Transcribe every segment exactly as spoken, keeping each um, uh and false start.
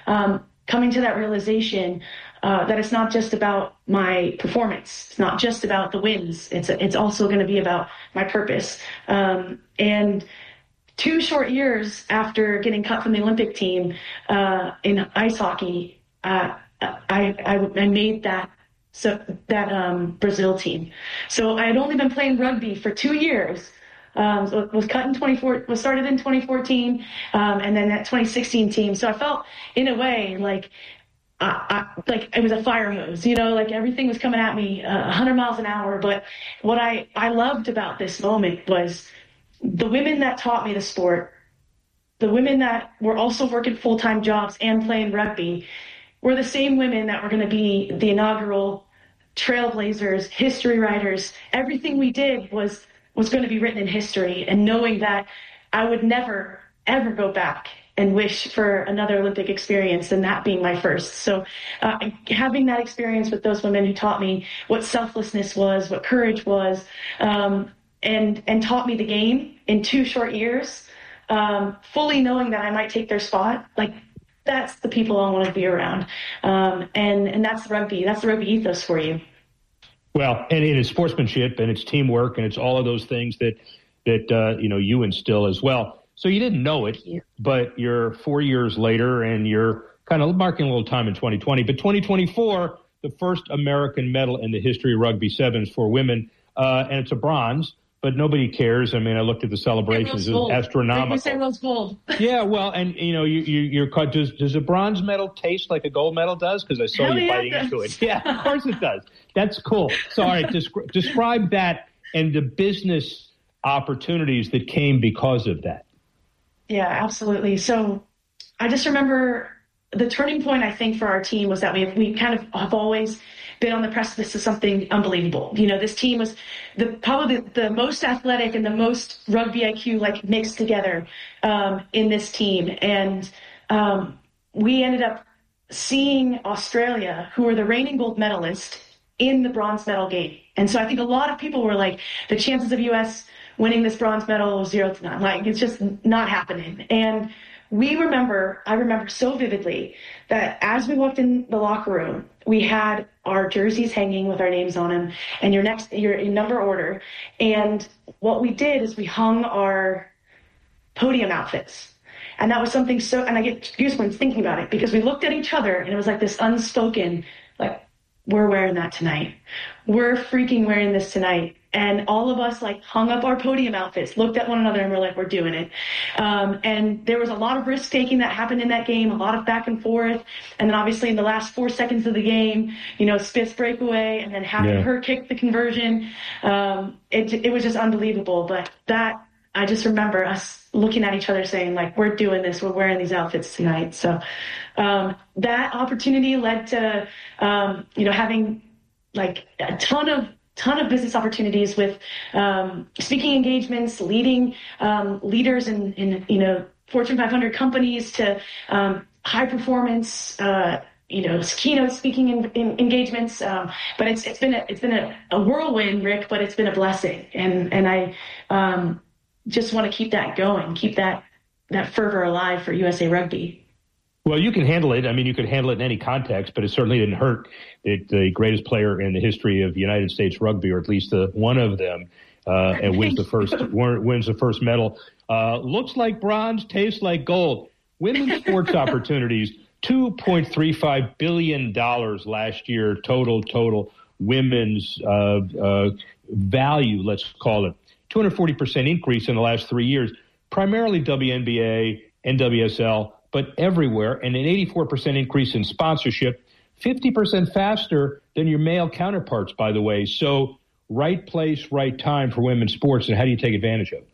um, coming to that realization uh, that it's not just about my performance. It's not just about the wins. It's it's also going to be about my purpose. Um, and two short years after getting cut from the Olympic team uh, in ice hockey, uh, I, I I made that so that um, Brazil team. So I had only been playing rugby for two years. Um, so it was cut in twenty-four, was started in twenty fourteen, um, and then that twenty sixteen team. So I felt, in a way, like uh, I, like it was a fire hose, you know, like everything was coming at me uh, one hundred miles an hour. But what I, I loved about this moment was the women that taught me the sport, the women that were also working full-time jobs and playing rugby, were the same women that were going to be the inaugural trailblazers, history writers. Everything we did was was going to be written in history, and knowing that I would never, ever go back and wish for another Olympic experience than that being my first. So uh, having that experience with those women who taught me what selflessness was, what courage was, um, and, and taught me the game in two short years, um, fully knowing that I might take their spot, like that's the people I want to be around. Um, and, and that's rugby. That's the rugby ethos for you. Well, and it is sportsmanship, and it's teamwork, and it's all of those things that that uh, you know you instill as well. So you didn't know it, you. but you're four years later, and you're kind of marking a little time in twenty twenty. But twenty twenty-four, the first American medal in the history of rugby sevens for women, uh, and it's a bronze. But nobody cares. I mean, I looked at the celebrations; it was astronomical. We say rose gold. Yeah, well, and you know, you, you you're caught. Does does a bronze medal taste like a gold medal does? Because I saw Hell you yeah, biting it into it. Yeah, of course it does. That's cool. So, all right, descri- describe that and the business opportunities that came because of that. Yeah, absolutely. So, I just remember the turning point. I think for our team was that we we kind of have always been on the precipice of something unbelievable. You know, this team was the probably the, the most athletic and the most rugby I Q like mixed together um, in this team. And um, we ended up seeing Australia, who were the reigning gold medalist, in the bronze medal game. And so I think a lot of people were like, the chances of U S winning this bronze medal zero to none. Like, it's just not happening. And we remember, I remember so vividly that as we walked in the locker room, we had our jerseys hanging with our names on them and your next, your in number order. And what we did is we hung our podium outfits. And that was something so, and I get goosebumps thinking about it, because we looked at each other and it was like this unspoken, like, we're wearing that tonight. We're freaking wearing this tonight. And all of us like hung up our podium outfits, looked at one another, and we're like, we're doing it. Um, and there was a lot of risk taking that happened in that game, a lot of back and forth. And then obviously in the last four seconds of the game, you know, Spitz's breakaway and then having yeah. her kick the conversion. Um, it, it was just unbelievable. But that, I just remember us looking at each other saying, like, we're doing this, we're wearing these outfits tonight. So um, that opportunity led to, um, you know, having like a ton of ton of business opportunities with um, speaking engagements, leading um, leaders in, in, you know, Fortune five hundred companies to um, high performance, uh, you know, keynote speaking in, in engagements. Um, but it's it's been a, it's been a, a whirlwind, Rick, but it's been a blessing. And and I um, just want to keep that going, keep that that fervor alive for U S A Rugby. Well, you can handle it. I mean, you could handle it in any context, but it certainly didn't hurt that the greatest player in the history of United States rugby, or at least the, one of them, uh, and wins the first wins the first medal. Uh, looks like bronze, tastes like gold. Women's sports opportunities, two point three five billion dollars last year, total, total women's uh, uh, value, let's call it. two hundred forty percent increase in the last three years, primarily W N B A, N W S L, but everywhere, and an eighty-four percent increase in sponsorship, fifty percent faster than your male counterparts, by the way. So right place, right time for women's sports, and how do you take advantage of it?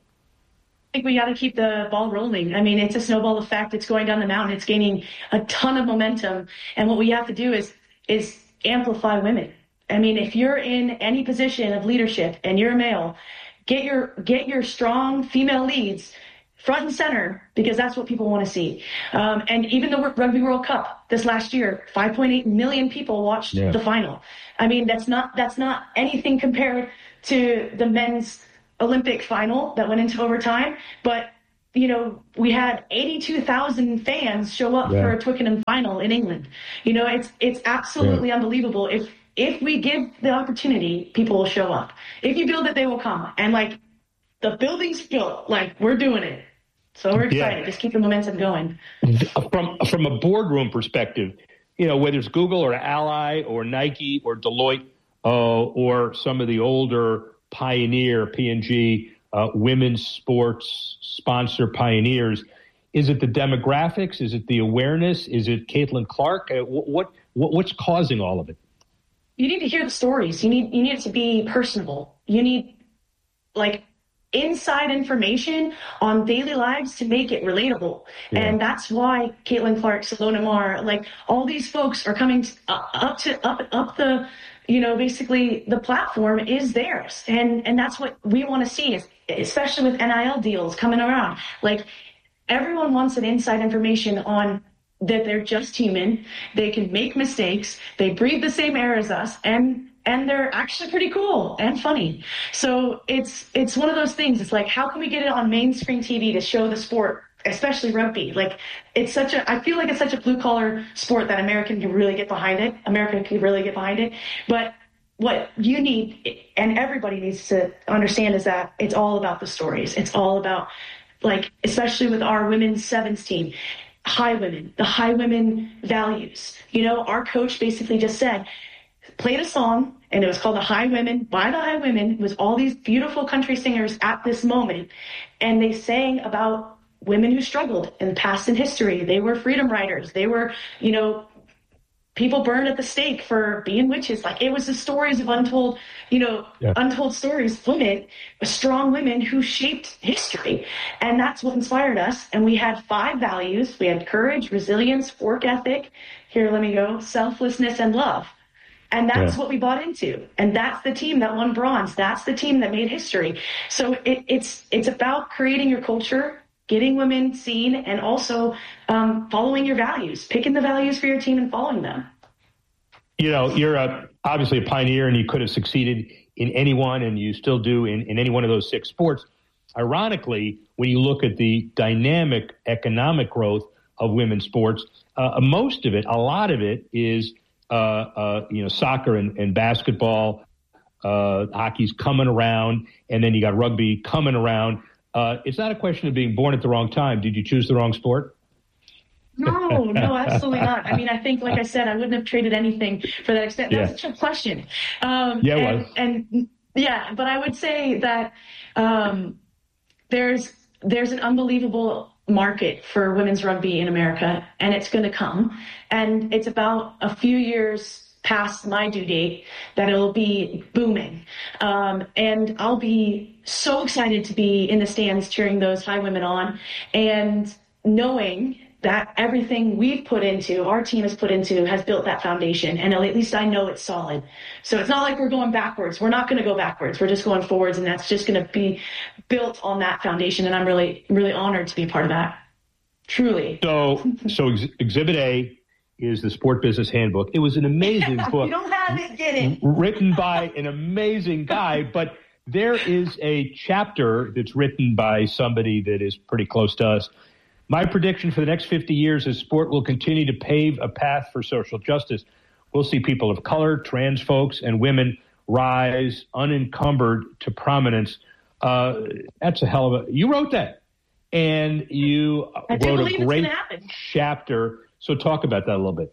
I think we got to keep the ball rolling. I mean, it's a snowball effect. It's going down the mountain. It's gaining a ton of momentum. And what we have to do is is amplify women. I mean, if you're in any position of leadership and you're a male, get your get your strong female leads front and center, because that's what people want to see. Um, and even the Rugby World Cup this last year, five point eight million people watched yeah. the final. I mean, that's not that's not anything compared to the men's Olympic final that went into overtime, but you know, we had eighty-two thousand fans show up yeah. for a Twickenham final in England. You know, it's it's absolutely yeah. unbelievable. If if we give the opportunity, people will show up. If you build it, they will come. And like the building's built, like we're doing it. So we're excited. Yeah. Just keep the momentum going. From from a boardroom perspective, you know, whether it's Google or Ally or Nike or Deloitte uh, or some of the older pioneer P and G uh, women's sports sponsor pioneers, is it the demographics? Is it the awareness? Is it Caitlin Clark? Uh, what, what what's causing all of it? You need to hear the stories. You need you need it to be personable. You need like inside information on daily lives to make it relatable. Yeah. And that's why Caitlin Clark, Salona Mar, like all these folks are coming to, uh, up to up up the, you know, basically the platform is theirs. And and that's what we want to see, is, especially with N I L deals coming around. Like everyone wants an inside information on that they're just human. They can make mistakes. They breathe the same air as us. And And they're actually pretty cool and funny. So it's it's one of those things. It's like, how can we get it on mainstream T V to show the sport, especially rugby? Like, it's such a, I feel like it's such a blue collar sport that America can really get behind it. America can really get behind it. But what you need, and everybody needs to understand, is that it's all about the stories. It's all about, like, especially with our women's sevens team, high women, the high women values. You know, our coach basically just said, played a song, and it was called The High Women by the High Women. It was all these beautiful country singers at this moment, and they sang about women who struggled in the past in history. They were freedom riders. They were, you know, people burned at the stake for being witches. Like, it was the stories of untold, you know, yeah. untold stories, women, strong women who shaped history. And that's what inspired us. And we had five values. We had courage, resilience, work ethic. Here, let me go. Selflessness and love. And that's yeah. what we bought into. And that's the team that won bronze. That's the team that made history. So it, it's it's about creating your culture, getting women seen, and also um, following your values, picking the values for your team and following them. You know, you're a, obviously a pioneer, and you could have succeeded in any one, and you still do in, in any one of those six sports. Ironically, when you look at the dynamic economic growth of women's sports, uh, most of it, a lot of it is Uh, uh, you know, soccer and, and basketball, uh, hockey's coming around, and then you got rugby coming around. Uh, it's not a question of being born at the wrong time. Did you choose the wrong sport? No, no, absolutely not. I mean, I think, like I said, I wouldn't have traded anything for that extent. That's yeah. such a question. Um, yeah, it and, was. And yeah, but I would say that um, there's there's an unbelievable market for women's rugby in America, and it's going to come. And it's about a few years past my due date that it'll be booming. Um, and I'll be so excited to be in the stands cheering those high women on, and knowing that everything we've put into, our team has put into, has built that foundation. And at least I know it's solid. So it's not like we're going backwards. We're not going to go backwards. We're just going forwards, and that's just going to be built on that foundation. And I'm really, really honored to be a part of that. Truly. So, so ex- Exhibit A is the Sport Business Handbook. It was an amazing book. You don't have it, get it. Written by an amazing guy, but there is a chapter that's written by somebody that is pretty close to us. My prediction for the next fifty years is sport will continue to pave a path for social justice. We'll see people of color, trans folks, and women rise unencumbered to prominence. Uh, that's a hell of a... You wrote that. And you I wrote a great chapter. So talk about that a little bit.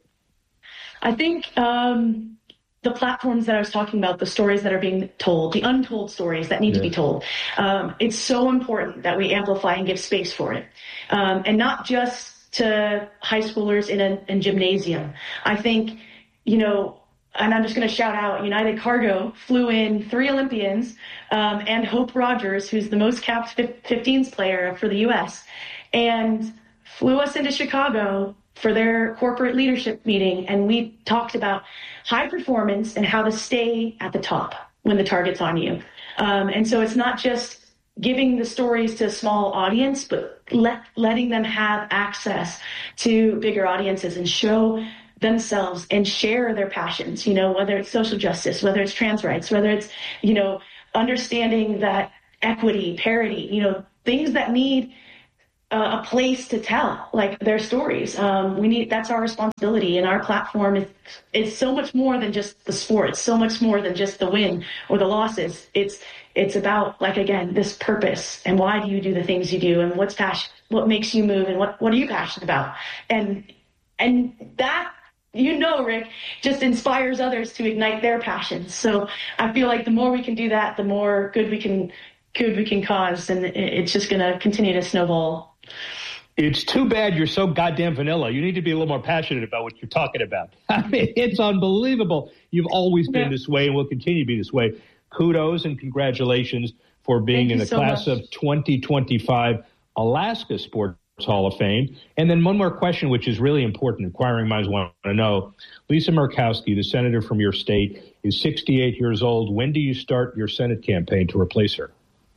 I think um, the platforms that I was talking about, the stories that are being told, the untold stories that need yeah. to be told, um, it's so important that we amplify and give space for it. Um, and not just to high schoolers in a in gymnasium. I think, you know, and I'm just going to shout out, United Cargo flew in three Olympians um, and Hope Rogers, who's the most capped fifteens player for the U S, and flew us into Chicago for their corporate leadership meeting. And we talked about high performance and how to stay at the top when the target's on you. Um, and so it's not just giving the stories to a small audience, but let, letting them have access to bigger audiences and show themselves and share their passions, you know, whether it's social justice, whether it's trans rights, whether it's, you know, understanding that equity, parity, you know, things that need a, a place to tell like their stories. Um, we need, that's our responsibility, and our platform is, is so much more than just the sport. It's so much more than just the win or the losses. It's, it's about, like, again, this purpose and why do you do the things you do and what's passion, what makes you move and what, what are you passionate about? And, and that, you know, Rick, just inspires others to ignite their passions. So I feel like the more we can do that, the more good we can, good we can cause. And it's just going to continue to snowball. It's too bad you're so goddamn vanilla. You need to be a little more passionate about what you're talking about. I mean, it's unbelievable. You've always been yeah. this way and will continue to be this way. Kudos and congratulations for being Thank in the so class much. of twenty twenty-five Alaska Sports Hall of Fame. And then one more question, which is really important. Inquiring minds want to know. Lisa Murkowski, the senator from your state, is sixty-eight years old. When do you start your Senate campaign to replace her?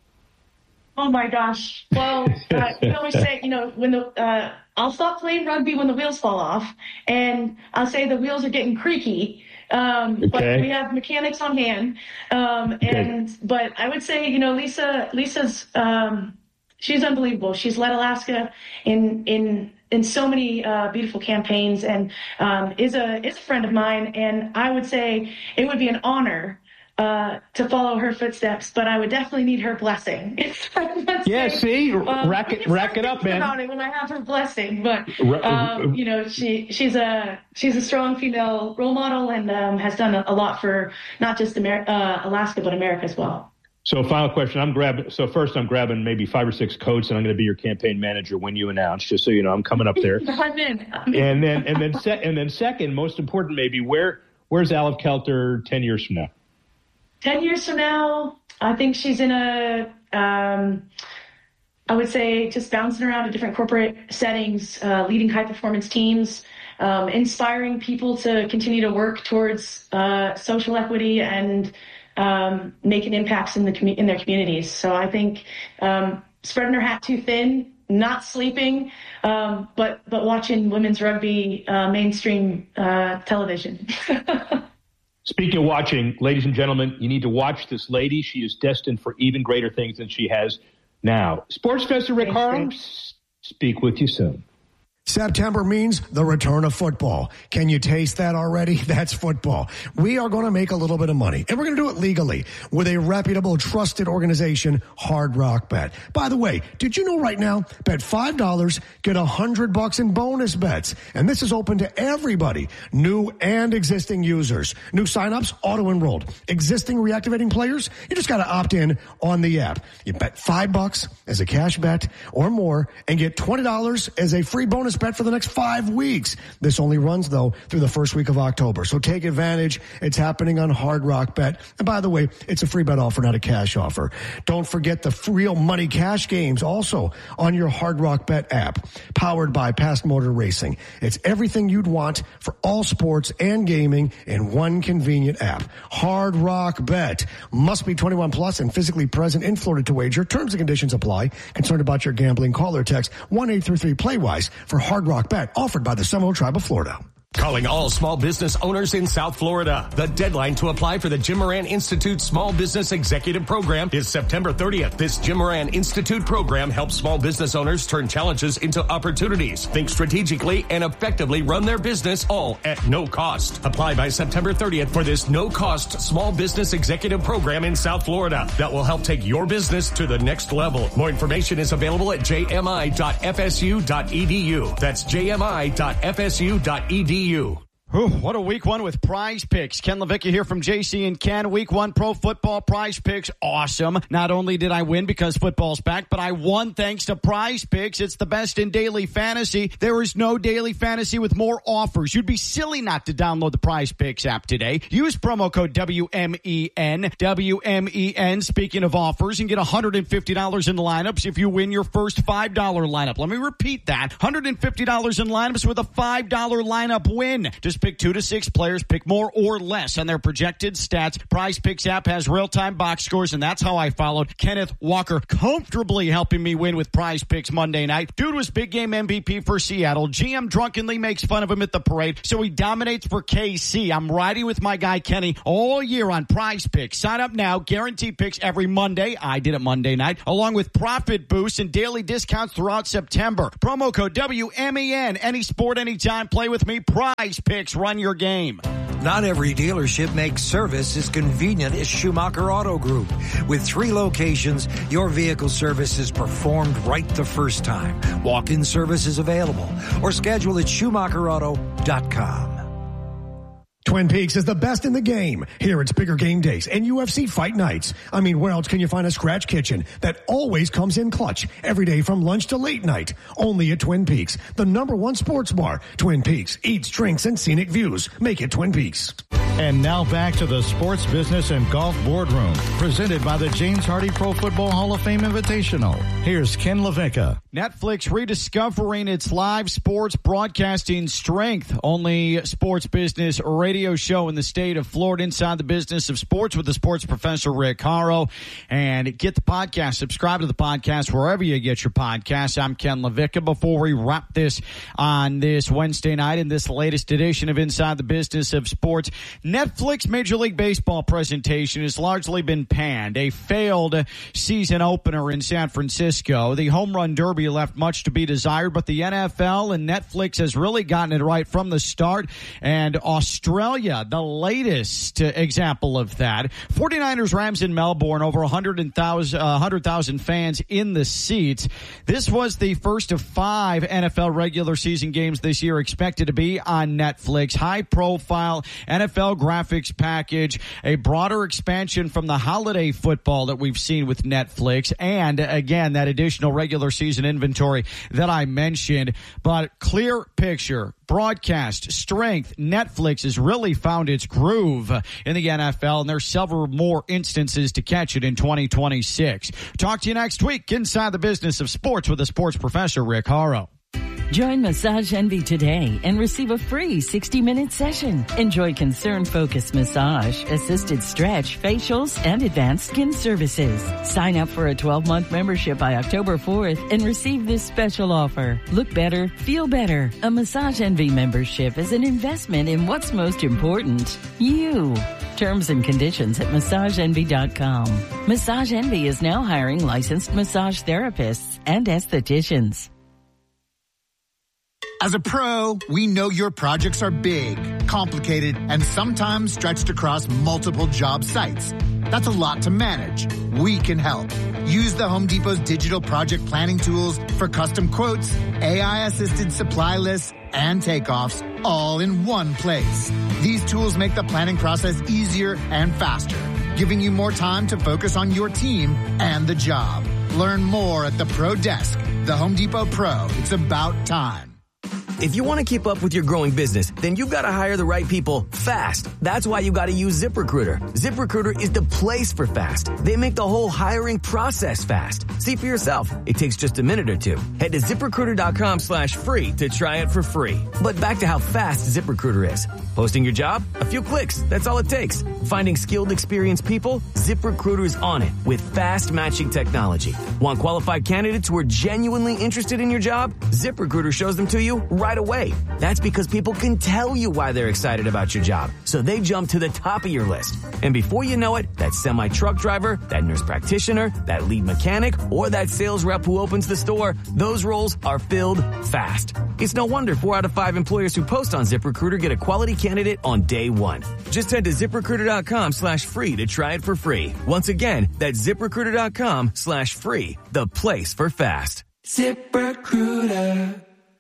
Oh my gosh. Well, uh, we always say, you know, when the, uh, I'll stop playing rugby when the wheels fall off, and I'll say the wheels are getting creaky. Um, okay. But we have mechanics on hand. Um, and, okay. but I would say, you know, Lisa, Lisa's, um, she's unbelievable. She's led Alaska in, in, in so many, uh, beautiful campaigns, and, um, is a, is a friend of mine. And I would say it would be an honor Uh, to follow her footsteps, but I would definitely need her blessing. Yeah, say, see, um, rack it, rack it up, man. About it when I have her blessing, but um, you know, she she's a she's a strong female role model, and um, has done a, a lot for not just Amer- uh, Alaska, but America as well. So, final question. I'm grabbing. So first, I'm grabbing maybe five or six coats, and I'm going to be your campaign manager when you announce. Just so you know, I'm coming up there. I'm in. I'm in. And then, and then, se- and then, second, most important, maybe where where's Aleph Kelter ten years from now? Ten years from now, I think she's in a, um, I would say, just bouncing around to different corporate settings, uh, leading high performance teams, um, inspiring people to continue to work towards uh, social equity and um, making impacts in the commu- in their communities. So I think um, spreading her hat too thin, not sleeping, um, but but watching women's rugby uh, mainstream uh, television. Speaking of watching, ladies and gentlemen, you need to watch this lady. She is destined for even greater things than she has now. Sports Professor Rick Horrow, speak with you soon. September means the return of football. Can you taste that already? That's football. We are going to make a little bit of money, and we're going to do it legally with a reputable, trusted organization, Hard Rock Bet. By the way, did you know right now, bet five dollars, get one hundred bucks in bonus bets. And this is open to everybody, new and existing users. New signups, auto-enrolled. Existing reactivating players, you just got to opt in on the app. You bet five bucks as a cash bet or more and get twenty dollars as a free bonus bet for the next five weeks. This only runs, though, through the first week of October. So take advantage. It's happening on Hard Rock Bet. And by the way, it's a free bet offer, not a cash offer. Don't forget the real money cash games also on your Hard Rock Bet app, powered by Past Motor Racing. It's everything you'd want for all sports and gaming in one convenient app. Hard Rock Bet. Must be twenty-one plus and physically present in Florida to wager. Terms and conditions apply. Concerned about your gambling? Call or text one eight three three play wise for Hard Rock Bet, offered by the Seminole Tribe of Florida. Calling all small business owners in South Florida. The deadline to apply for the Jim Moran Institute Small Business Executive Program is September thirtieth. This Jim Moran Institute program helps small business owners turn challenges into opportunities, think strategically, and effectively run their business, all at no cost. Apply by September thirtieth for this no-cost small business executive program in South Florida that will help take your business to the next level. More information is available at j m i dot f s u dot e d u. That's j m i dot f s u dot e d u. You. Whew, what a week one with Prize Picks. Ken Levicka here from J C and Ken. Week one pro football Prize Picks. Awesome. Not only did I win because football's back, but I won thanks to Prize Picks. It's the best in daily fantasy. There is no daily fantasy with more offers. You'd be silly not to download the Prize Picks app today. Use promo code W M E N. W M E N, speaking of offers, and get one hundred fifty dollars in lineups if you win your first five dollars lineup. Let me repeat that. one hundred fifty dollars in lineups with a five dollars lineup win. Just pick two to six players, pick more or less on their projected stats. Prize Picks app has real-time box scores, and that's how I followed Kenneth Walker, comfortably helping me win with Prize Picks Monday night. Dude was big game M V P for Seattle. G M drunkenly makes fun of him at the parade, so he dominates for K C. I'm riding with my guy Kenny all year on Prize Picks. Sign up now. Guaranteed picks every Monday. I did it Monday night, along with profit boosts and daily discounts throughout September. Promo code W M E N. Any sport, anytime. Play with me. Prize Picks. Run your game. Not every dealership makes service as convenient as Schumacher Auto Group. With three locations, your vehicle service is performed right the first time. Walk-in service is available or schedule at Schumacher Auto dot com. Twin Peaks is the best in the game. Here it's bigger game days and U F C fight nights. I mean, where else can you find a scratch kitchen that always comes in clutch every day from lunch to late night? Only at Twin Peaks, the number one sports bar. Twin Peaks, eats, drinks, and scenic views. Make it Twin Peaks. And now back to the Sports Business and Golf Boardroom, presented by the James Hardy Pro Football Hall of Fame Invitational. Here's Ken LaVicka. Netflix rediscovering its live sports broadcasting strength. Only sports business radio show in the state of Florida, Inside the Business of Sports with the sports professor Rick Horrow. And get the podcast. Subscribe to the podcast wherever you get your podcasts. I'm Ken LaVicka. Before we wrap this on this Wednesday night in this latest edition of Inside the Business of Sports, Netflix Major League Baseball presentation has largely been panned. A failed season opener in San Francisco. The home run derby left much to be desired, but the N F L and Netflix has really gotten it right from the start. And Australia, the latest example of that. forty-niners Rams in Melbourne, over one hundred thousand fans in the seats. This was the first of five N F L regular season games this year expected to be on Netflix. High profile N F L graphics package, a broader expansion from the holiday football that we've seen with Netflix, and again, that additional regular season inventory that I mentioned. But clear picture, broadcast strength, Netflix has really found its groove in the N F L, and there's several more instances to catch it in twenty twenty-six. Talk to you next week inside the Business of Sports with the sports professor Rick Horrow. Join Massage Envy today and receive a free sixty-minute session. Enjoy concern-focused massage, assisted stretch, facials, and advanced skin services. Sign up for a twelve-month membership by October fourth and receive this special offer. Look better, feel better. A Massage Envy membership is an investment in what's most important, you. Terms and conditions at massage envy dot com. Massage Envy is now hiring licensed massage therapists and estheticians. As a pro, we know your projects are big, complicated, and sometimes stretched across multiple job sites. That's a lot to manage. We can help. Use the Home Depot's digital project planning tools for custom quotes, A I-assisted supply lists, and takeoffs all in one place. These tools make the planning process easier and faster, giving you more time to focus on your team and the job. Learn more at the Pro Desk. The Home Depot Pro. It's about time. If you want to keep up with your growing business, then you've got to hire the right people fast. That's why you got to use ZipRecruiter. ZipRecruiter is the place for fast. They make the whole hiring process fast. See for yourself. It takes just a minute or two. Head to ZipRecruiter.com slash free to try it for free. But back to how fast ZipRecruiter is. Posting your job? A few clicks. That's all it takes. Finding skilled, experienced people? ZipRecruiter's on it with fast matching technology. Want qualified candidates who are genuinely interested in your job? ZipRecruiter shows them to you right away. That's because people can tell you why they're excited about your job, so they jump to the top of your list. And before you know it, that semi-truck driver, that nurse practitioner, that lead mechanic, or that sales rep who opens the store, those roles are filled fast. It's no wonder four out of five employers who post on ZipRecruiter get a quality candidate on day one. Just head to ZipRecruiter.com slash free to try it for free. Once again, that's ZipRecruiter.com slash free, the place for fast. ZipRecruiter.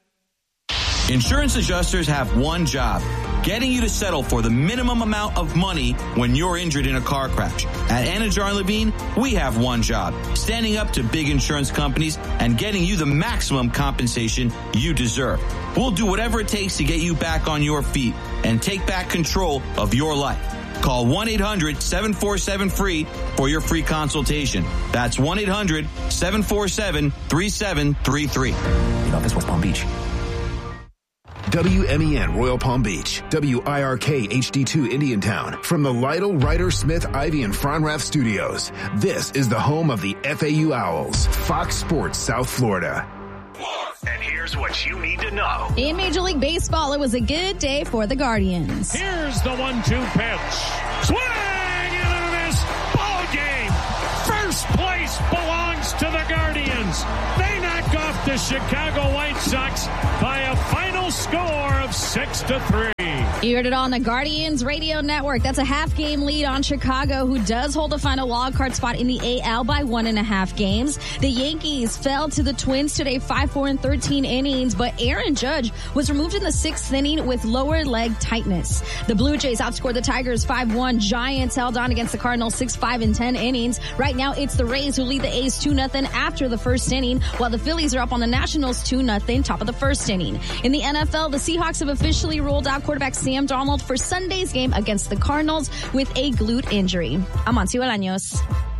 Insurance adjusters have one job, getting you to settle for the minimum amount of money when you're injured in a car crash. At Anajar and Levine, we have one job, standing up to big insurance companies and getting you the maximum compensation you deserve. We'll do whatever it takes to get you back on your feet and take back control of your life. Call one eight hundred seven four seven free for your free consultation. That's one eight hundred seven four seven three seven three three. The office, West Palm Beach. W M E N Royal Palm Beach, W I R K H D two Indiantown. From the Lytle, Ryder, Smith, Ivy, and Fronrath studios, this is the home of the F A U Owls, Fox Sports South Florida. And here's what you need to know. In Major League Baseball, it was a good day for the Guardians. Here's the one two pitch. Swing into this ball game. First place belongs to the Guardians. They knock off the Chicago White Sox by a final score of six to three. You heard it on the Guardians Radio Network. That's a half-game lead on Chicago, who does hold a final wildcard spot in the A L by one and a half games. The Yankees fell to the Twins today, five four in thirteen innings, but Aaron Judge was removed in the sixth inning with lower leg tightness. The Blue Jays outscored the Tigers five one. Giants held on against the Cardinals six five in ten innings. Right now, it's the Rays who lead the A's two nothing after the first inning, while the Phillies are up on the Nationals two nothing, top of the first inning. In the N F L, the Seahawks have officially ruled out quarterback Sam Darnold for Sunday's game against the Cardinals with a glute injury. I'm Amancio Bolaños.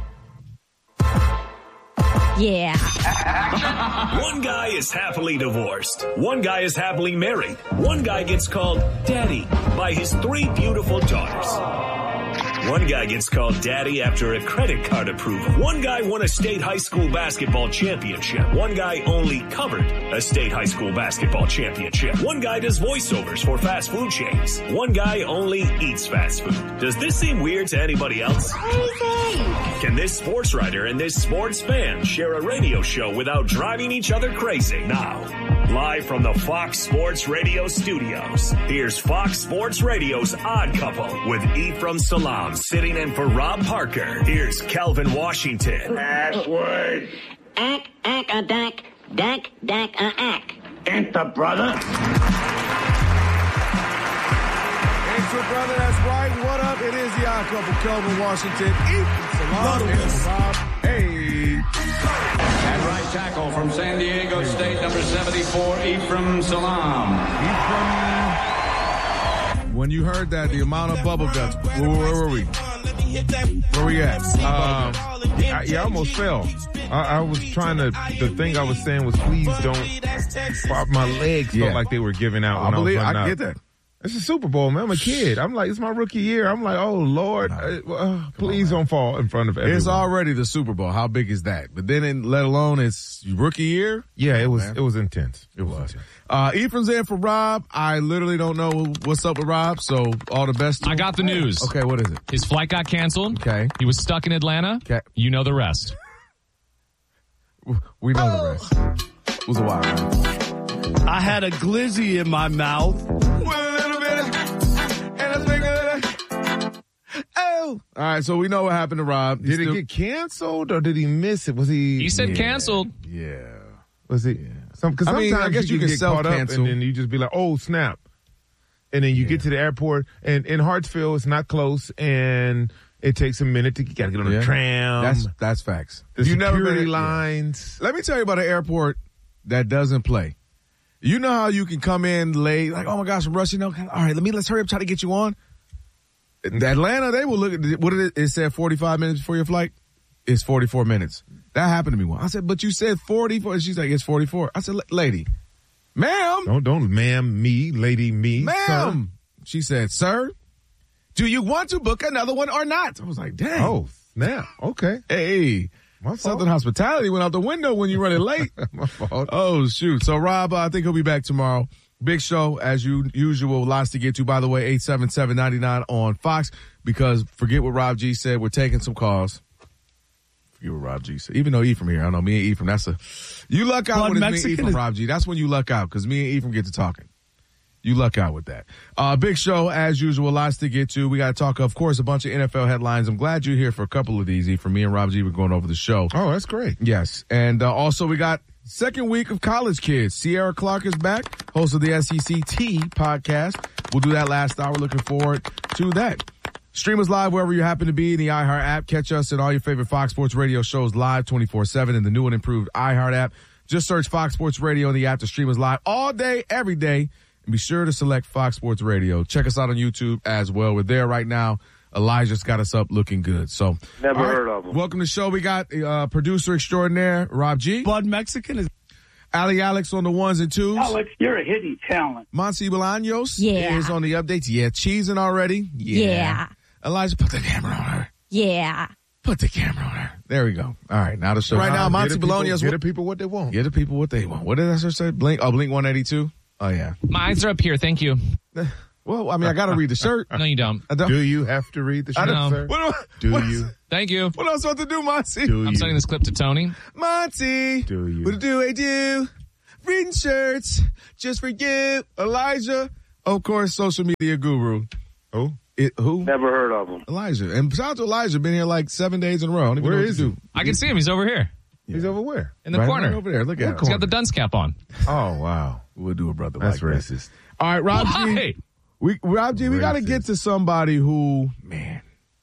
Yeah. One guy is happily divorced. One guy is happily married. One guy gets called daddy by his three beautiful daughters. One guy gets called daddy after a credit card approval. One guy won a state high school basketball championship. One guy only covered a state high school basketball championship. One guy does voiceovers for fast food chains. One guy only eats fast food. Does this seem weird to anybody else? Crazy. Can this sports writer and this sports fan share a radio show without driving each other crazy? Now, live from the Fox Sports Radio studios, here's Fox Sports Radio's Odd Couple with Ephraim Salaam sitting in for Rob Parker. Here's Calvin Washington. Password. Ack, ack, a dack, dack, dack, a ack. Enter, brother. Enter, brother, that's right. What up? It is the Odd Couple, Calvin Washington, Ephraim Salaam, and Rob. Hey. At right tackle from San Diego State, number seventy-four, Ephraim Salaam. Ephraim. When you heard that, the amount of bubble guts, where, where were we? Where we at? Um, yeah, I, I almost fell. I, I was trying to, the thing I was saying was, please don't, my legs felt Yeah. like they were giving out. I when believe, I, was I running get out. that. It's a Super Bowl, man. I'm a kid. I'm like, it's my rookie year. I'm like, oh, Lord, uh, uh, please on, don't fall in front of everyone. It's already the Super Bowl. How big is that? But then, in, let alone it's rookie year. Yeah, it was, man. it was intense. It was. Intense. Uh, Ephraim's in for Rob. I literally don't know what's up with Rob, so all the best to him. I got the news. Okay, what is it? His flight got canceled. Okay. He was stuck in Atlanta. Okay. You know the rest. We know the rest. It was a while. Right? I had a glizzy in my mouth. Oh. All right, so we know what happened to Rob. Did still... it get canceled or did he miss it? Was he? He said yeah. canceled. Yeah. Was he? Yeah. Some, cause I sometimes mean, I guess you, you can, can get caught up self-cancel. and then you just be like, oh, snap. And then you yeah. get to the airport and in Hartsfield, it's not close and it takes a minute to, you gotta get on yeah. the tram. That's, that's facts. The you security never been, lines. Yeah. Let me tell you about an airport that doesn't play. You know how you can come in late, like, oh my gosh, I'm rushing. All right, let me, let's hurry up, try to get you on. Atlanta, they will look at, what did it, it said forty-five minutes before your flight? It's forty-four minutes. That happened to me once. I said, but you said forty-four. She's like, it's forty-four. I said, lady, ma'am. Don't, don't ma'am me, lady me. Ma'am. Sir. She said, sir, do you want to book another one or not? I was like, dang. Oh, snap. Okay. Hey. My Southern hospitality went out the window when you running late. My fault. Oh, shoot. So, Rob, uh, I think he'll be back tomorrow. Big show, as you, usual. Lots to get to. By the way, eight seven seven, nine nine on Fox, because forget what Rob G said. We're taking some calls. Forget what Rob G said. Even though Ephraim here, I don't know, me and Ephraim, that's a, you luck out Blood when it's Mexican me and Ephraim, is- Rob G. That's when you luck out, because me and Ephraim get to talking. You luck out with that. Uh, big show, as usual. Lots to get to. We got to talk, of course, a bunch of N F L headlines. I'm glad you're here for a couple of these, Ephraim. Me and Rob G were going over the show. Oh, that's great. Yes. And uh, also we got second week of College Kids. Sierra Clark is back, host of the S E C T podcast. We'll do that last hour. Looking forward to that. Stream us live wherever you happen to be in the iHeart app. Catch us in all your favorite Fox Sports Radio shows live twenty-four seven in the new and improved iHeart app. Just search Fox Sports Radio in the app to stream us live all day, every day. And be sure to select Fox Sports Radio. Check us out on YouTube as well. We're there right now. Elijah's got us up looking good. So Never right, heard of him. Welcome to the show. We got uh, producer extraordinaire, Rob G. Blood Mexican is. Ali Alex on the ones and twos. Alex, you're a hidden talent. Monty Bolaños Yeah. is on the updates. Yeah. Cheesing already. Yeah. Yeah. Elijah, put the camera on her. Yeah. Put the camera on her. There we go. All right. Now the show. Right Nah, now, Monty get the people- Bolaños. get the people what they want. Get the people what they want. What did I just say? Blink. Oh, Blink one eighty-two. Oh, yeah. My eyes are up here. Thank you. Well, I mean, I got to read the shirt. No, you don't. I don't. Do you have to read the I shirt, don't. sir? What do, I, Do what, you? Thank you. What else supposed to do, Monty? Do I'm you? sending this clip to Tony. Monty. Do you? What do I do? Reading shirts just for you. Elijah. Of course, social media guru. Oh? It, who? Never heard of him. Elijah. And shout out to Elijah. Been here like seven days in a row. I don't even Where know what is to he? do. I can see him. He's over here He's over where? in the Right- corner. right over there. Look at him. He's got the dunce cap on. Oh, wow. We'll do a brother That's like racist. that. All right, Rob G. Why? We, Rob G, we got to Racist. get to somebody who, man,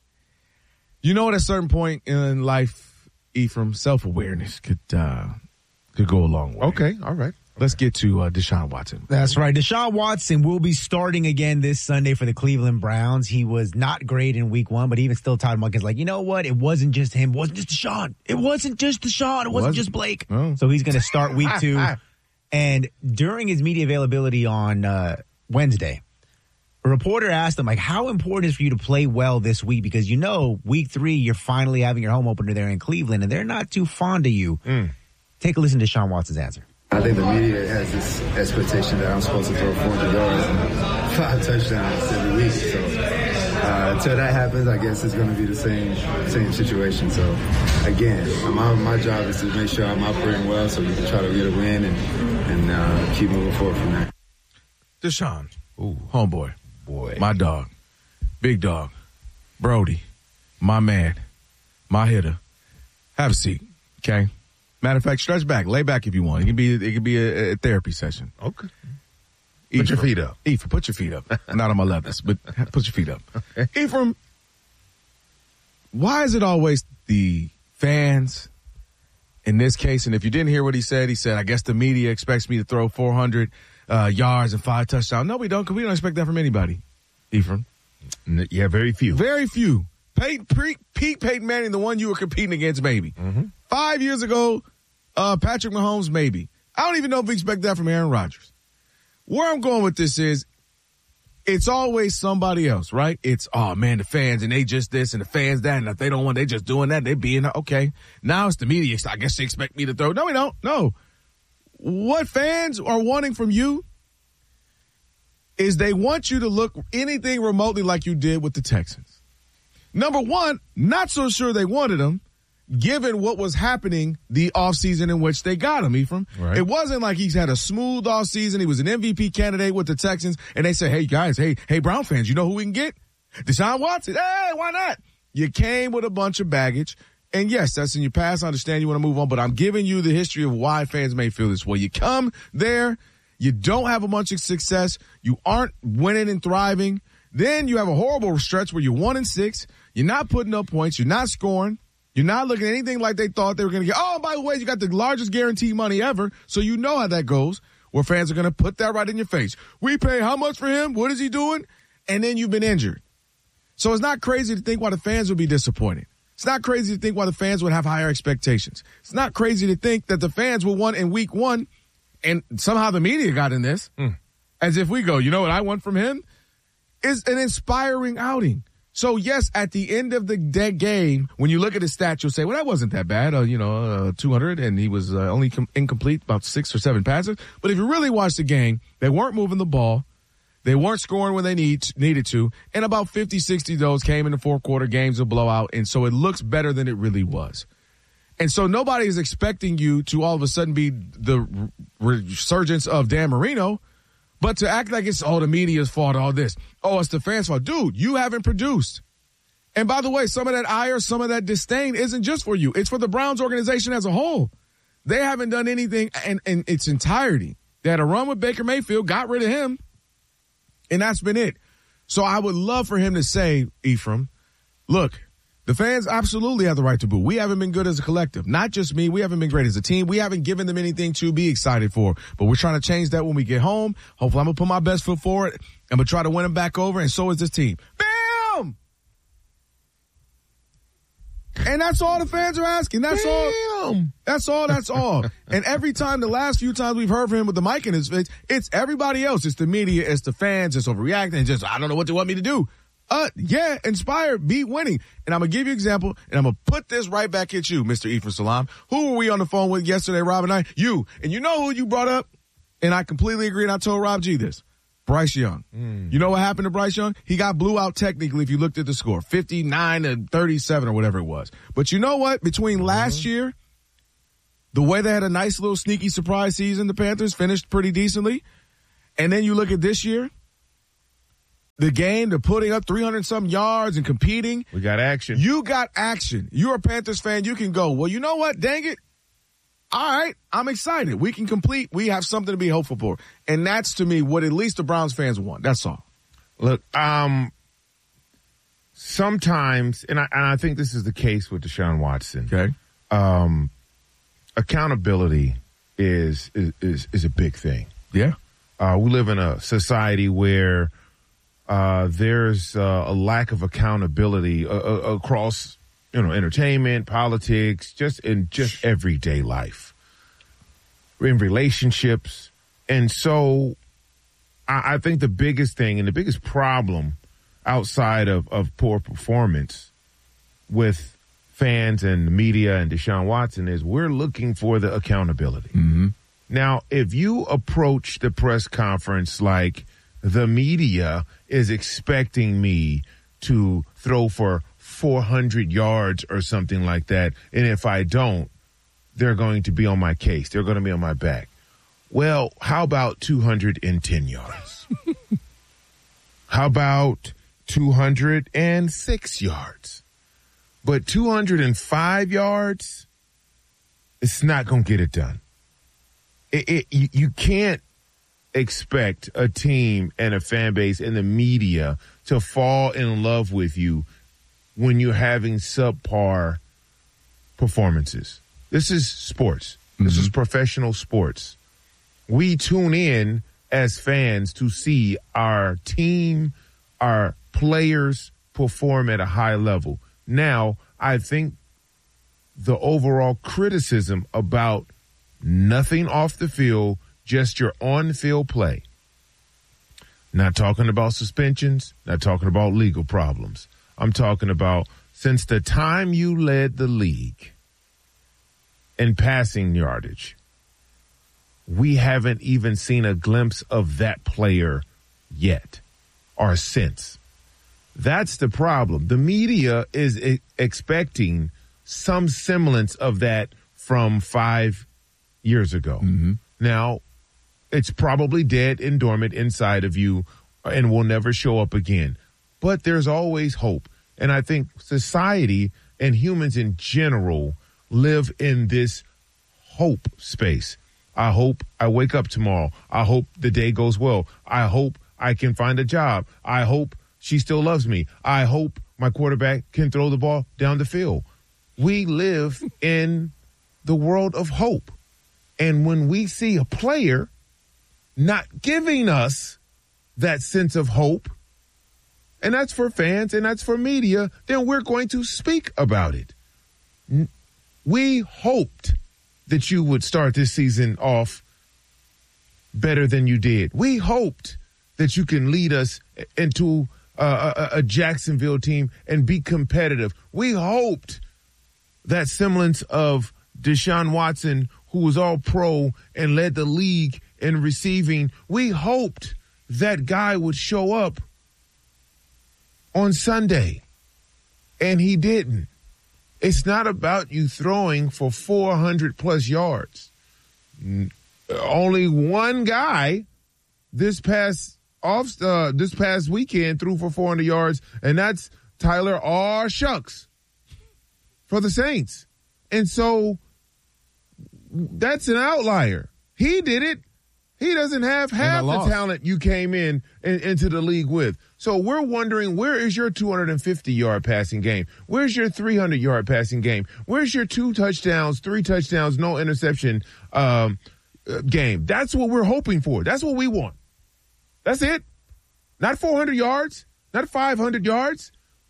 you know, at a certain point in life, Ephraim, self-awareness could uh, could go a long way. Okay, all right. Let's get to uh, Deshaun Watson. That's right. Deshaun Watson will be starting again this Sunday for the Cleveland Browns. He was not great in week one, but even still, Todd Monken's like, you know what? It wasn't just him. It wasn't just Deshaun. It wasn't just Deshaun. It wasn't Wasn't- just Blake. Oh. So he's going to start week two. And during his media availability on uh, Wednesday, a reporter asked him, like, how important is it for you to play well this week? Because, you know, week three, you're finally having your home opener there in Cleveland, and they're not too fond of you. Mm. Take a listen to Deshaun Watson's answer. I think the media has this expectation that I'm supposed to throw four hundred yards and five touchdowns every week. So uh, until that happens, I guess it's going to be the same same situation. So again, my, my job is to make sure I'm operating well so we can try to get a win and, and uh, keep moving forward from there. Deshaun, ooh, homeboy, boy, my dog, big dog, Brody, my man, my hitter. Have a seat, okay? Matter of fact, stretch back, lay back if you want. It can be it can be a, a therapy session. Okay. Put your feet up. Ephraim, put your feet up. Not on my leathers, but put your feet up. Okay. Ephraim, why is it always the fans in this case? And if you didn't hear what he said, he said, I guess the media expects me to throw four hundred uh, yards and five touchdowns. No, we don't, because we don't expect that from anybody, Ephraim. Yeah, very few. Very few. Peyton, Pete, Pete Peyton Manning, the one you were competing against, maybe. Mm-hmm. Five years ago, uh, Patrick Mahomes, maybe. I don't even know if we expect that from Aaron Rodgers. Where I'm going with this is, it's always somebody else, right? It's, oh man, the fans, and they just this, and the fans that, and if they don't want, they just doing that, they being, okay. Now it's the media. I guess they expect me to throw. No, we don't. No. What fans are wanting from you is they want you to look anything remotely like you did with the Texans. Number one, not so sure they wanted him, given what was happening the offseason in which they got him, Ephraim. Right. It wasn't like he's had a smooth offseason. He was an M V P candidate with the Texans, and they said, hey, guys, hey, hey, Brown fans, you know who we can get? Deshaun Watson. Hey, why not? You came with a bunch of baggage. And yes, that's in your past. I understand you want to move on, but I'm giving you the history of why fans may feel this way. You come there, you don't have a bunch of success, you aren't winning and thriving. Then you have a horrible stretch where you're one and six. You're not putting up points. You're not scoring. You're not looking at anything like they thought they were going to get. Oh, by the way, you got the largest guarantee money ever, so you know how that goes, where fans are going to put that right in your face. We pay how much for him? What is he doing? And then you've been injured. So it's not crazy to think why the fans would be disappointed. It's not crazy to think why the fans would have higher expectations. It's not crazy to think that the fans will want in week one, and somehow the media got in this, mm. as if we go, you know what I want from him? Is an inspiring outing. So, yes, at the end of the dead game, when you look at his stats, you'll say, well, that wasn't that bad, uh, you know, uh, two hundred, and he was uh, only com- incomplete, about six or seven passes. But if you really watch the game, they weren't moving the ball. They weren't scoring when they need needed to. And about fifty, sixty of those came in the fourth quarter, games of blowout. And so it looks better than it really was. And so nobody is expecting you to all of a sudden be the resurgence of Dan Marino. But to act like it's, oh, the media's fault, all this. Oh, it's the fans' fault. Dude, you haven't produced. And by the way, some of that ire, some of that disdain isn't just for you. It's for the Browns organization as a whole. They haven't done anything in, in its entirety. They had a run with Baker Mayfield, got rid of him, and that's been it. So I would love for him to say, Ephraim, look, the fans absolutely have the right to boo. We haven't been good as a collective. Not just me. We haven't been great as a team. We haven't given them anything to be excited for. But we're trying to change that when we get home. Hopefully I'm going to put my best foot forward. I'm going to try to win them back over, and so is this team. Bam! And that's all the fans are asking. That's Damn. all. That's all. That's all. And every time, the last few times we've heard from him with the mic in his face, it's everybody else. It's the media. It's the fans. It's overreacting. It's just, I don't know what they want me to do. Uh, yeah, inspire, beat winning. And I'm going to give you an example, and I'm going to put this right back at you, Mister Ephraim Salaam. Who were we on the phone with yesterday, Rob and I? You. And you know who you brought up? And I completely agree, and I told Rob G this. Bryce Young. Mm. You know what happened to Bryce Young? He got blew out technically if you looked at the score, fifty-nine to thirty-seven or whatever it was. But you know what? Between mm-hmm. last year, the way they had a nice little sneaky surprise season, the Panthers finished pretty decently. And then you look at this year, the game, they're putting up three hundred some yards and competing. We got action. You got action. You're a Panthers fan. You can go, well, you know what? Dang it. All right, I'm excited. We can complete. We have something to be hopeful for. And that's, to me, what at least the Browns fans want. That's all. Look, um, sometimes, and I, and I think this is the case with Deshaun Watson. Okay. Um, accountability is, is, is, is a big thing. Yeah. Uh, we live in a society where uh, there's uh, a lack of accountability uh, uh, across you know, entertainment, politics, just in just everyday life, in relationships. And so I, I think the biggest thing and the biggest problem outside of, of poor performance with fans and the media and Deshaun Watson is we're looking for the accountability. Mm-hmm. Now, if you approach the press conference like the media is expecting me to throw for four hundred yards or something like that, and if I don't, they're going to be on my case. They're going to be on my back. Well, how about two hundred ten yards? How about two hundred six yards? But two hundred five yards, it's not going to get it done. It, it, you, you can't expect a team and a fan base and the media to fall in love with you when you're having subpar performances. This is sports. Mm-hmm. This is professional sports. We tune in as fans to see our team, our players perform at a high level. Now, I think the overall criticism about nothing off the field, just your on-field play. Not talking about suspensions, not talking about legal problems. I'm talking about since the time you led the league in passing yardage, we haven't even seen a glimpse of that player yet or since. That's the problem. The media is e- expecting some semblance of that from five years ago. Mm-hmm. Now, it's probably dead and dormant inside of you and will never show up again. But there's always hope. And I think society and humans in general live in this hope space. I hope I wake up tomorrow. I hope the day goes well. I hope I can find a job. I hope she still loves me. I hope my quarterback can throw the ball down the field. We live in the world of hope. And when we see a player not giving us that sense of hope, and that's for fans and that's for media, then we're going to speak about it. We hoped that you would start this season off better than you did. We hoped that you can lead us into a, a, a Jacksonville team and be competitive. We hoped that semblance of Deshaun Watson, who was all pro and led the league in receiving, we hoped that guy would show up on Sunday, and he didn't. It's not about you throwing for four hundred plus yards. Only one guy this past off uh, this past weekend threw for four hundred yards, and that's Tyler R. Shucks for the Saints. And so that's an outlier. He did it. He doesn't have half the talent you came in, in into the league with. So we're wondering, where is your two hundred fifty yard passing game? Where's your three hundred yard passing game? Where's your two touchdowns, three touchdowns, no interception um, game? That's what we're hoping for. That's what we want. That's it. Not four hundred yards, not five hundred yards.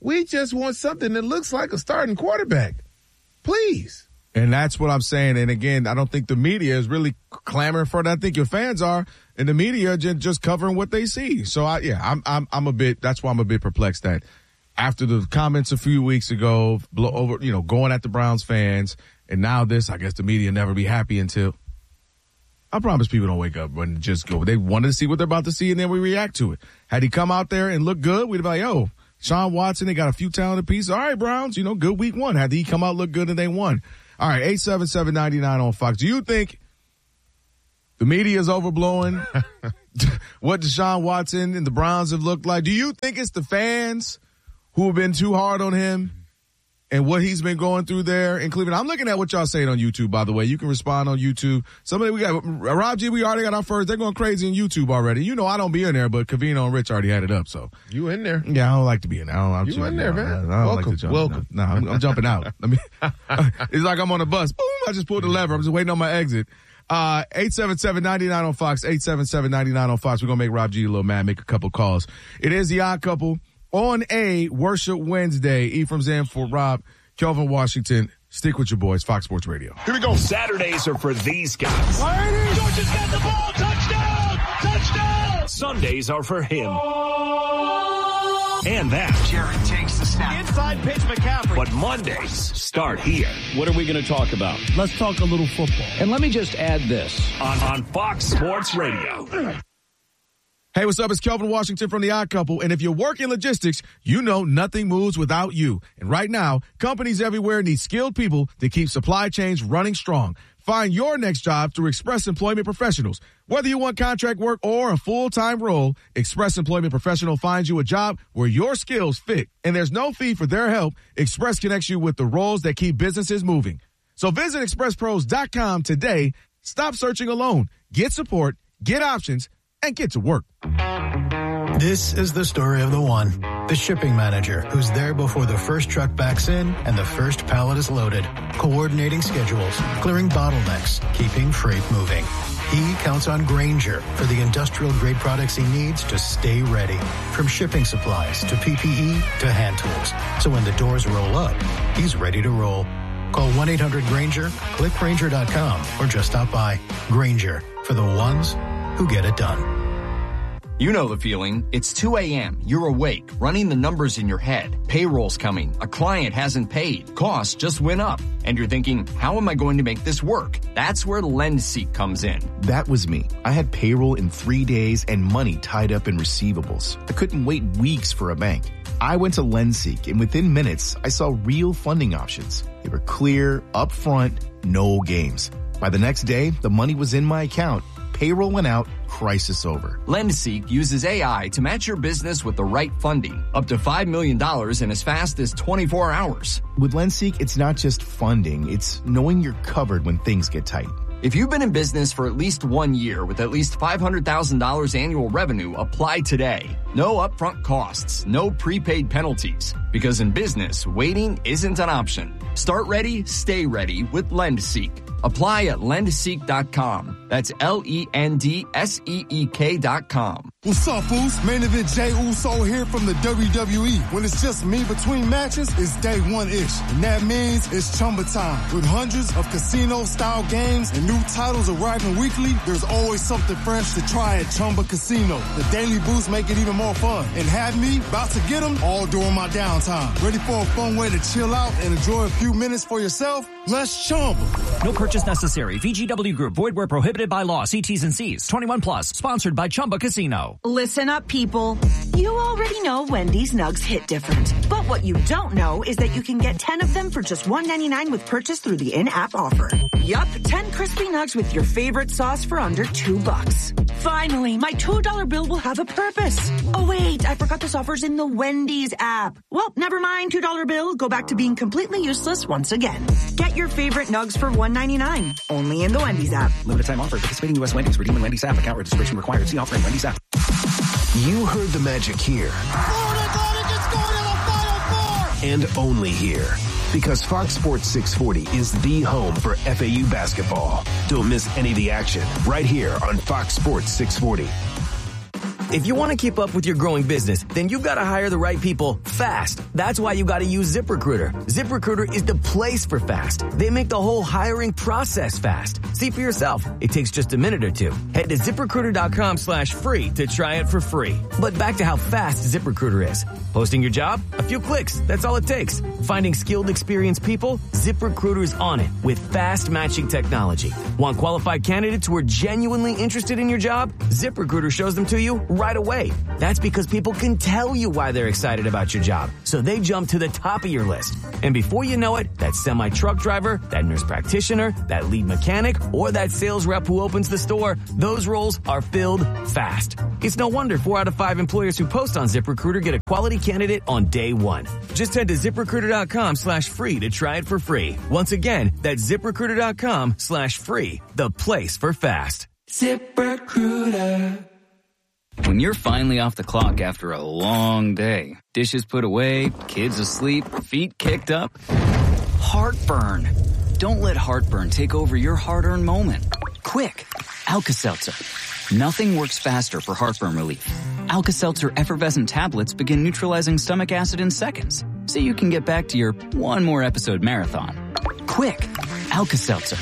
We just want something that looks like a starting quarterback. Please. And that's what I'm saying. And again, I don't think the media is really clamoring for that. I think your fans are, and the media just, just covering what they see. So I, yeah, I'm, I'm, I'm a bit, that's why I'm a bit perplexed that after the comments a few weeks ago, blow over, you know, going at the Browns fans, and now this, I guess the media never be happy until, I promise people don't wake up and just go. They wanted to see what they're about to see, and then we react to it. Had he come out there and look good, we'd be like, yo, Sean Watson, they got a few talented pieces. All right, Browns, you know, good week one. Had he come out, look good, and they won. All right, eight seven seven, nine nine on Fox. Do you think the media is overblowing what Deshaun Watson and the Browns have looked like? Do you think it's the fans who have been too hard on him and what he's been going through there in Cleveland? I'm looking at what y'all saying on YouTube, by the way. You can respond on YouTube. Somebody, we got, Rob G, we already got our first. They're going crazy on YouTube already. You know I don't be in there, but Cavino and Rich already had it up, so. You in there. Yeah, I don't like to be in there. I don't, I'm you too, in there, no, man. I don't welcome, like to jump. welcome. No, no I'm, I'm jumping out. Let me. It's like I'm on a bus. Boom, I just pulled the lever. I'm just waiting on my exit. Uh, eight seven seven, nine nine on Fox, eight seven seven, nine nine on Fox. We're going to make Rob G a little mad, make a couple calls. It is the Odd Couple on a Worship Wednesday. Ephraim's in for Rob. Kelvin Washington, stick with your boys, Fox Sports Radio. Here we go. Saturdays are for these guys. Georgia's got the ball. Touchdown! Touchdown! Sundays are for him. And that. Jared takes the snap. Inside pitch, McCaffrey. But Mondays start here. What are we going to talk about? Let's talk a little football. And let me just add this. On, on Fox Sports Radio. Hey, what's up? It's Kelvin Washington from The Odd Couple. And if you work in logistics, you know nothing moves without you. And right now, companies everywhere need skilled people to keep supply chains running strong. Find your next job through Express Employment Professionals. Whether you want contract work or a full-time role, Express Employment Professional finds you a job where your skills fit. And there's no fee for their help. Express connects you with the roles that keep businesses moving. So visit express pros dot com today. Stop searching alone. Get support, get options, and get to work. This is the story of the one, the shipping manager, who's there before the first truck backs in and the first pallet is loaded, coordinating schedules, clearing bottlenecks, keeping freight moving. He counts on Grainger for the industrial-grade products he needs to stay ready, from shipping supplies to P P E to hand tools. So when the doors roll up, he's ready to roll. Call one eight hundred Grainger, click Grainger dot com, or just stop by. Grainger, for the ones who get it done. You know the feeling. It's two a.m. You're awake, running the numbers in your head. Payroll's coming. A client hasn't paid. Costs just went up. And you're thinking, how am I going to make this work? That's where LendSeek comes in. That was me. I had payroll in three days and money tied up in receivables. I couldn't wait weeks for a bank. I went to LendSeek, and within minutes, I saw real funding options. They were clear, upfront, no games. By the next day, the money was in my account. Payroll went out, crisis over. LendSeek uses A I to match your business with the right funding, up to five million dollars in as fast as twenty-four hours. With LendSeek, it's not just funding, it's knowing you're covered when things get tight. If you've been in business for at least one year with at least five hundred thousand dollars annual revenue, apply today. No upfront costs, no prepaid penalties. Because in business, waiting isn't an option. Start ready, stay ready with LendSeek. Apply at lend seek dot com. That's L E N D S E E K dot com. What's up, fools? Main event Jey Uso here from the W W E. When it's just me between matches, it's day one-ish. And that means it's Chumba time. With hundreds of casino-style games and new titles arriving weekly, there's always something fresh to try at Chumba Casino. The daily boosts make it even more fun. And have me about to get them all during my downtime. Ready for a fun way to chill out and enjoy a few minutes for yourself? Let's Chumba. No purchase necessary. V G W Group. Void where prohibited by law. See T's and C's. twenty-one plus. Sponsored by Chumba Casino. Listen up, people. You already know Wendy's Nugs hit different. But what you don't know is that you can get ten of them for just one ninety-nine with purchase through the in-app offer. Yup, ten crispy nugs with your favorite sauce for under two bucks. Finally, my two dollar bill will have a purpose. Oh, wait, I forgot this offer's in the Wendy's app. Well, never mind, two dollar bill. Go back to being completely useless once again. Get your favorite nugs for one ninety-nine. Only in the Wendy's app. Limited time offer. Participating U S Wendy's. Redeem in Wendy's app. Account registration required. See offer in Wendy's app. You heard the magic here. Florida Atlantic is going to the Final Four! And only here. Because Fox Sports six forty is the home for F A U basketball. Don't miss any of the action right here on Fox Sports six forty. If you want to keep up with your growing business, then you've got to hire the right people fast. That's why you got to use ZipRecruiter. ZipRecruiter is the place for fast. They make the whole hiring process fast. See for yourself. It takes just a minute or two. Head to ZipRecruiter.com slash free to try it for free. But back to how fast ZipRecruiter is. Posting your job? A few clicks. That's all it takes. Finding skilled, experienced people? ZipRecruiter's on it with fast matching technology. Want qualified candidates who are genuinely interested in your job? ZipRecruiter shows them to you right away. That's because people can tell you why they're excited about your job, so they jump to the top of your list. And before you know it, that semi-truck driver, that nurse practitioner, that lead mechanic, or that sales rep who opens the store, those roles are filled fast. It's no wonder four out of five employers who post on ZipRecruiter get a quality candidate on day one. Just head to ZipRecruiter.com slash free to try it for free. Once again, that's ZipRecruiter.com slash free, the place for fast. ZipRecruiter. When you're finally off the clock after a long day, dishes put away, kids asleep, feet kicked up, heartburn. Don't let heartburn take over your hard-earned moment. Quick, Alka-Seltzer. Nothing works faster for heartburn relief. Alka-Seltzer effervescent tablets begin neutralizing stomach acid in seconds, so you can get back to your one more episode marathon. Quick, Alka-Seltzer.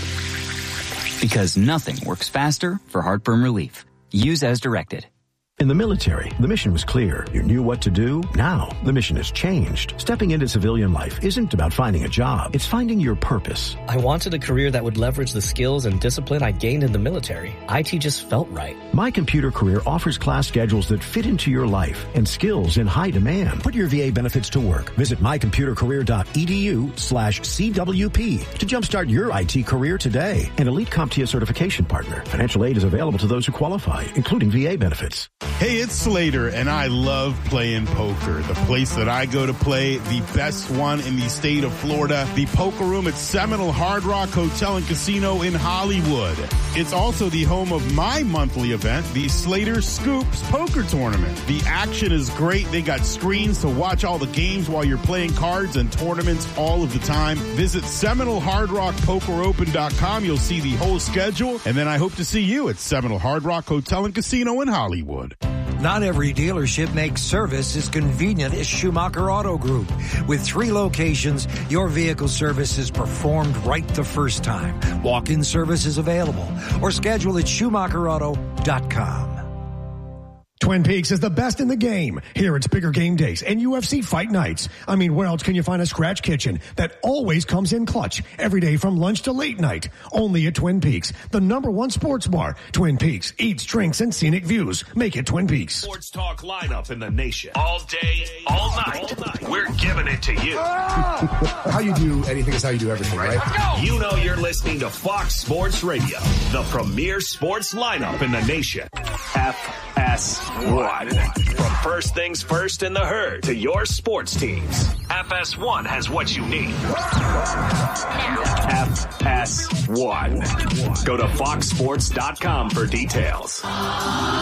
Because nothing works faster for heartburn relief. Use as directed. In the military, the mission was clear. You knew what to do. Now, the mission has changed. Stepping into civilian life isn't about finding a job. It's finding your purpose. I wanted a career that would leverage the skills and discipline I gained in the military. I T just felt right. My Computer Career offers class schedules that fit into your life and skills in high demand. Put your V A benefits to work. Visit mycomputercareer.edu slash CWP to jumpstart your I T career today. An Elite CompTIA certification partner. Financial aid is available to those who qualify, including V A benefits. Hey, it's Slater, and I love playing poker. The place that I go to play, the best one in the state of Florida, the Poker Room at Seminole Hard Rock Hotel and Casino in Hollywood. It's also the home of my monthly event, the Slater Scoops Poker Tournament. The action is great. They got screens to watch all the games while you're playing cards and tournaments all of the time. Visit Seminole Hard Rock Poker Open dot com. You'll see the whole schedule, and then I hope to see you at Seminole Hard Rock Hotel and Casino in Hollywood. Not every dealership makes service as convenient as Schumacher Auto Group. With three locations, your vehicle service is performed right the first time. Walk-in service is available or schedule at Schumacher Auto dot com. Twin Peaks is the best in the game. Here it's bigger game days and U F C fight nights. I mean, where else can you find a scratch kitchen that always comes in clutch every day from lunch to late night? Only at Twin Peaks, the number one sports bar. Twin Peaks, eats, drinks, and scenic views. Make it Twin Peaks. Sports talk lineup in the nation. All day, all night. All night. We're giving it to you. How you do anything is how you do everything, right? You know you're listening to Fox Sports Radio, the premier sports lineup in the nation. F S one. From first things first in the herd to your sports teams, F S one has what you need. F S one. Go to fox sports dot com for details.